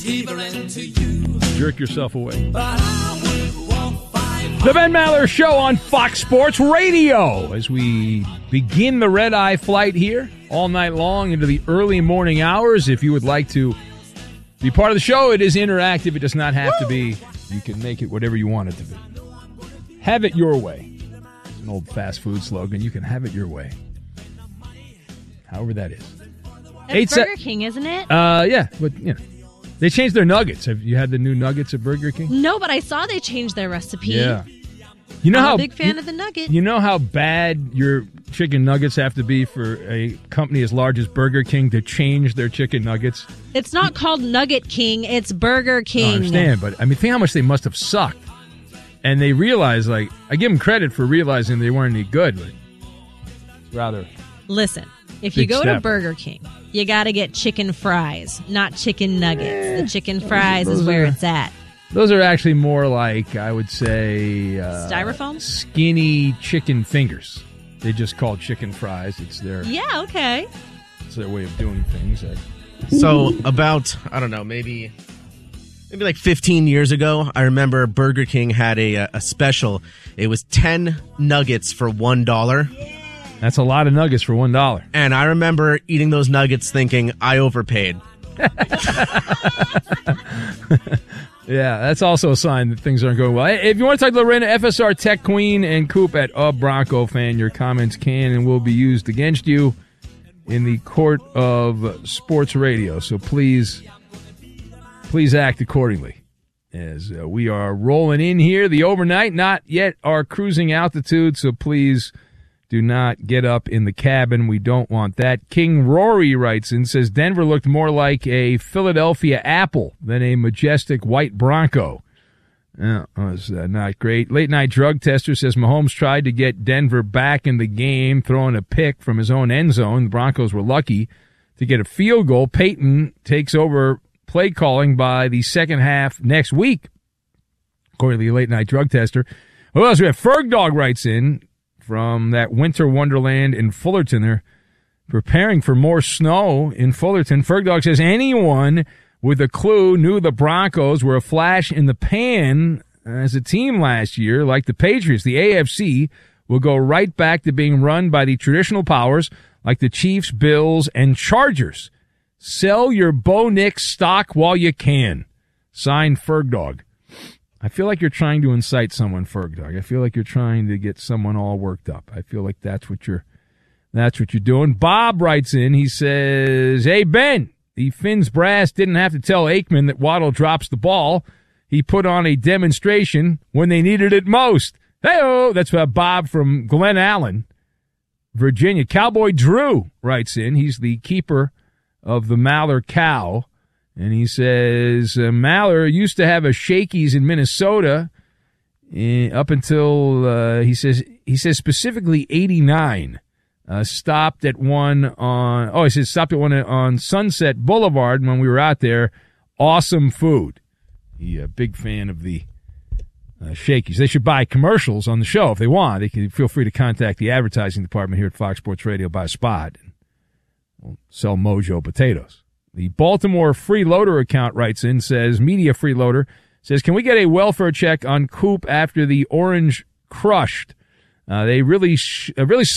Jerk yourself away. The Ben Maller Show on Fox Sports Radio as we begin the red-eye flight here all night long into the early morning hours. If you would like to be part of the show, it is interactive. It does not have to be. You can make it whatever you want it to be. Have it your way. It's an old fast food slogan. You can have it your way. However that is. It's Burger King, isn't it? Yeah, but you know. They changed their nuggets. Have you had the new nuggets at Burger King? No, but I saw they changed their recipe. Yeah. You know I'm a big fan of the nugget. You know how bad your chicken nuggets have to be for a company as large as Burger King to change their chicken nuggets? It's not called Nugget King. It's Burger King. I understand, but I mean, think how much they must have sucked. And they realized, I give them credit for realizing they weren't any good, but rather. Listen, if you go to Burger King, you got to get chicken fries, not chicken nuggets. The chicken fries is where it's at. Those are actually more like, I would say... Styrofoam? Skinny chicken fingers. They just call chicken fries. It's their... Yeah, okay. It's their way of doing things. So about, I don't know, maybe like 15 years ago, I remember Burger King had a special. It was 10 nuggets for $1. That's a lot of nuggets for $1. And I remember eating those nuggets thinking, I overpaid. Yeah, that's also a sign that things aren't going well. If you want to talk to Lorena, FSR Tech Queen, and Coop at A Bronco Fan, your comments can and will be used against you in the court of sports radio. So please act accordingly. As we are rolling in here, the overnight, not yet our cruising altitude, so please do not get up in the cabin. We don't want that. King Rory writes in, says, Denver looked more like a Philadelphia Apple than a majestic white Bronco. That was not great. Late night drug tester says Mahomes tried to get Denver back in the game, throwing a pick from his own end zone. The Broncos were lucky to get a field goal. Peyton takes over play calling by the second half next week, according to the late night drug tester. Who else? We have Ferg Dog writes in from that winter wonderland in Fullerton. They're preparing for more snow in Fullerton. Ferg Dog says anyone with a clue knew the Broncos were a flash in the pan as a team last year, like the Patriots. The AFC will go right back to being run by the traditional powers like the Chiefs, Bills, and Chargers. Sell your Bo Nix stock while you can. Signed, Ferg Dog. I feel like you're trying to incite someone, Ferg Dog. I feel like you're trying to get someone all worked up. I feel like that's what you're doing. Bob writes in. He says, "Hey Ben, the Finns brass didn't have to tell Aikman that Waddle drops the ball. He put on a demonstration when they needed it most." Hey-oh, that's Bob from Glen Allen, Virginia. Cowboy Drew writes in. He's the keeper of the Maller Cow. And he says, Maller used to have a Shakey's in Minnesota up until, he says specifically 89. Stopped at one on Sunset Boulevard when we were out there. Awesome food. He a big fan of the Shakey's. They should buy commercials on the show if they want. They can feel free to contact the advertising department here at Fox Sports Radio by spot. We'll sell Mojo potatoes. The Baltimore Freeloader account writes in, says, Media Freeloader says, can we get a welfare check on Coop after the Orange crushed? They really